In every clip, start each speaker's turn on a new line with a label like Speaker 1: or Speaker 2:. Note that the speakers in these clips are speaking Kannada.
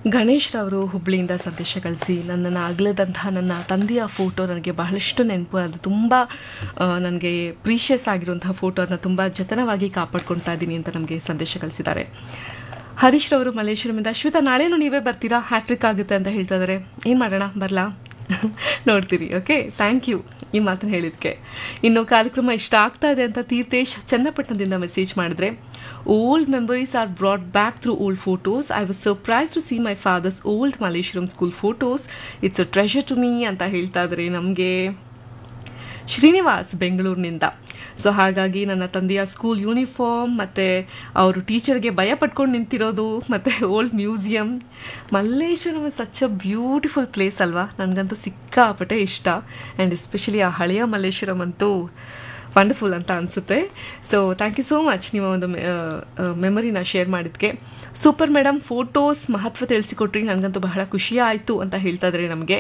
Speaker 1: ಗಣೇಶ್ ರವರು ಹುಬ್ಬಳ್ಳಿಯಿಂದ ಸಂದೇಶ ಕಳಿಸಿ ನನ್ನನ್ನು ಅಗಲದಂತಹ ನನ್ನ ತಂದೆಯ ಫೋಟೋ ನನಗೆ ಬಹಳಷ್ಟು ನೆನಪು, ಅದು ತುಂಬ ನನಗೆ ಪ್ರೀಷಿಯಸ್ ಆಗಿರುವಂತಹ ಫೋಟೋ, ಅದನ್ನು ತುಂಬ ಜತನವಾಗಿ ಕಾಪಾಡ್ಕೊಳ್ತಾ ಇದ್ದೀನಿ ಅಂತ ನಮಗೆ ಸಂದೇಶ ಕಳಿಸಿದ್ದಾರೆ. ಹರೀಶ್ ರವರು ಮಲ್ಲೇಶ್ವರಮಿಂದ, ಶ್ವೇತಾ ನಾಳೆನೂ ನೀವೇ ಬರ್ತೀರಾ, ಹ್ಯಾಟ್ರಿಕ್ ಆಗುತ್ತೆ ಅಂತ ಹೇಳ್ತಾ ಇದ್ದಾರೆ. ಏನು ಮಾಡೋಣ, ಬರಲಾ? ನೋಡ್ತೀರಿ. ಓಕೆ, ಥ್ಯಾಂಕ್ ಯು ಈ ಮಾತನ್ನು ಹೇಳಿದ್ದಕ್ಕೆ. ಇನ್ನು ಕಾರ್ಯಕ್ರಮ ಇಷ್ಟ ಆಗ್ತಾ ಇದೆ ಅಂತ ತೀರ್ಥೇಶ್ ಚನ್ನಪಟ್ಟಣದಿಂದ ಮೆಸೇಜ್ ಮಾಡಿದ್ರೆ, old memories R brought back through old photos. I was surprise to see my father's old Malleshwaram school photos. It's a treasure to me ಅಂತ ಹೇಳ್ತಾ ಇದ್ದಾರೆ ನಮಗೆ ಶ್ರೀನಿವಾಸ್ ಬೆಂಗಳೂರಿನಿಂದ. ಸೊ ಹಾಗಾಗಿ ನನ್ನ ತಂದೆಯ ಸ್ಕೂಲ್ ಯೂನಿಫಾರ್ಮ್ ಮತ್ತು ಅವರು ಟೀಚರ್ಗೆ ಭಯ ಪಟ್ಕೊಂಡು ನಿಂತಿರೋದು ಮತ್ತು old museum, Malleshwaram such a beautiful place ಅಲ್ವಾ, ನನಗಂತೂ ಸಿಕ್ಕಾಪಟ್ಟೆ ಇಷ್ಟ. ಆ್ಯಂಡ್ ಎಸ್ಪೆಷಲಿ ಆ ಹಳೆಯ ಮಲ್ಲೇಶ್ವರಂ ಅಂತೂ ವಂಡರ್ಫುಲ್ ಅಂತ ಅನಿಸುತ್ತೆ. So thank you so much ನಿಮ್ಮ ಒಂದು ಮೆಮೊರಿನ ಶೇರ್ ಮಾಡಿದ್ದಕ್ಕೆ. ಸೂಪರ್ ಮೇಡಮ್, ಫೋಟೋಸ್ ಮಹತ್ವ ತಿಳಿಸಿಕೊಟ್ರಿ, ನನಗಂತೂ ಬಹಳ ಖುಷಿ ಆಯಿತು ಅಂತ ಹೇಳ್ತಾ ಇದ್ದಾರೆ ನಮಗೆ.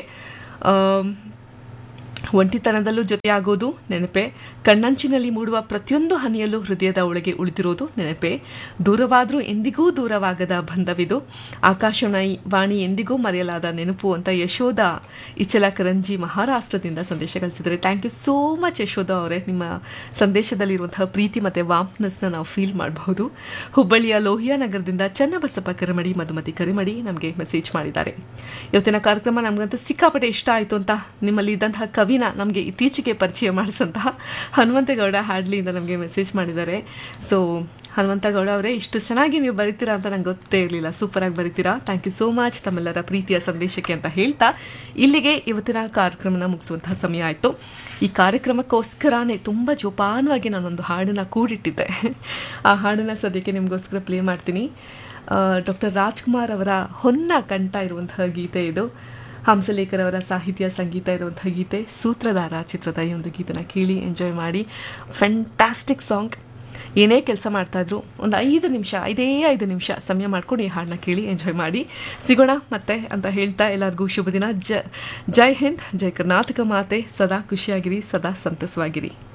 Speaker 1: ಒಂಟಿತನದಲ್ಲೂ ಜೊತೆಯಾಗೋದು ನೆನಪೆ, ಕಣ್ಣಂಚಿನಲ್ಲಿ ಮೂಡುವ ಪ್ರತಿಯೊಂದು ಹನಿಯಲ್ಲೂ ಹೃದಯದ ಒಳಗೆ ಉಳಿದಿರೋದು ನೆನಪೆ, ದೂರವಾದರೂ ಎಂದಿಗೂ ದೂರವಾಗದ ಬಂಧವಿದು, ಆಕಾಶವಾಣಿ ಎಂದಿಗೂ ಮರೆಯಲಾದ ನೆನಪು ಅಂತ ಯಶೋಧ ಇಚಲಕರಂಜಿ ಮಹಾರಾಷ್ಟ್ರದಿಂದ ಸಂದೇಶ ಕಳಿಸಿದರೆ. Thank you so much Yashoda ಅವರೇ, ನಿಮ್ಮ ಸಂದೇಶದಲ್ಲಿರುವಂತಹ ಪ್ರೀತಿ ಮತ್ತು ವಾಮ್ನೆಸ್ನ ನಾವು ಫೀಲ್ ಮಾಡಬಹುದು. ಹುಬ್ಬಳ್ಳಿಯ ಲೋಹಿಯಾ ನಗರದಿಂದ ಚನ್ನಬಸಪ್ಪ ಕರಿಮಡಿ, ಮಧುಮತಿ ಕರಿಮಡಿ ನಮಗೆ ಮೆಸೇಜ್ ಮಾಡಿದ್ದಾರೆ. ಇವತ್ತಿನ ಕಾರ್ಯಕ್ರಮ ನಮಗಂತೂ ಸಿಕ್ಕಾಪಟ್ಟೆ ಇಷ್ಟ ಆಯಿತು ಅಂತ ನಿಮ್ಮಲ್ಲಿ ಇದ್ದಂತಹ ಕವಿನ ನಮಗೆ ಇತ್ತೀಚೆಗೆ ಪರಿಚಯ ಮಾಡಿಸಂತಹ ಹನುಮಂತೇಗೌಡ ಹ್ಯಾಡ್ಲಿಯಿಂದ ನಮಗೆ ಮೆಸೇಜ್ ಮಾಡಿದ್ದಾರೆ. ಸೊ ಹನುಮಂತಗೌಡ ಅವರೇ, ಇಷ್ಟು ಚೆನ್ನಾಗಿ ನೀವು ಬರೀತೀರಾ ಅಂತ ನಂಗೆ ಗೊತ್ತೇ ಇರಲಿಲ್ಲ, ಸೂಪರಾಗಿ ಬರೀತೀರಾ. ಥ್ಯಾಂಕ್ ಯು ಸೋ ಮಚ್ ತಮ್ಮೆಲ್ಲರ ಪ್ರೀತಿಯ ಸಂದೇಶಕ್ಕೆ ಅಂತ ಹೇಳ್ತಾ ಇಲ್ಲಿಗೆ ಇವತ್ತಿನ ಕಾರ್ಯಕ್ರಮನ ಮುಗಿಸುವಂತಹ ಸಮಯ ಆಯಿತು. ಈ ಕಾರ್ಯಕ್ರಮಕ್ಕೋಸ್ಕರನೇ ತುಂಬ ಜೋಪಾನವಾಗಿ ನಾನೊಂದು ಹಾಡನ್ನು ಕೂಡಿಟ್ಟಿದ್ದೆ. ಆ ಹಾಡನ್ನು ಸದ್ಯಕ್ಕೆ ನಿಮಗೋಸ್ಕರ ಪ್ಲೇ ಮಾಡ್ತೀನಿ. ಡಾಕ್ಟರ್ ರಾಜ್ಕುಮಾರ್ ಅವರ ಹೊನ್ನ ಕಂಠ ಇರುವಂತಹ ಗೀತೆ ಇದು. ಹಂಸಲೇಖರ್ ಅವರ ಸಾಹಿತ್ಯ ಸಂಗೀತ ಇರುವಂತಹ ಗೀತೆ. ಸೂತ್ರಧಾರ ಚಿತ್ರದ ಈ ಒಂದು ಗೀತೆನ ಕೇಳಿ ಎಂಜಾಯ್ ಮಾಡಿ. Fantastic song. ಏನೇ ಕೆಲಸ ಮಾಡ್ತಾಯಿದ್ರು ಒಂದು 5 ನಿಮಿಷ ಸಮಯ ಮಾಡ್ಕೊಂಡು ಈ ಹಾಡನ್ನ ಕೇಳಿ ಎಂಜಾಯ್ ಮಾಡಿ. ಸಿಗೋಣ ಮತ್ತೆ ಅಂತ ಹೇಳ್ತಾ ಎಲ್ಲರಿಗೂ ಶುಭ ದಿನ. ಜೈ ಹಿಂದ್, ಜೈ ಕರ್ನಾಟಕ ಮಾತೆ. ಸದಾ ಖುಷಿಯಾಗಿರಿ, ಸದಾ ಸಂತಸವಾಗಿರಿ.